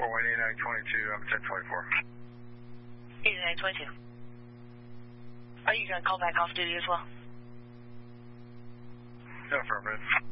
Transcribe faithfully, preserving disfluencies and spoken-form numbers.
four one eighty-nine twenty-two, I'm ten twenty-four. eighty-nine twenty-two. Are you going to call back off duty as well? No, affirmative.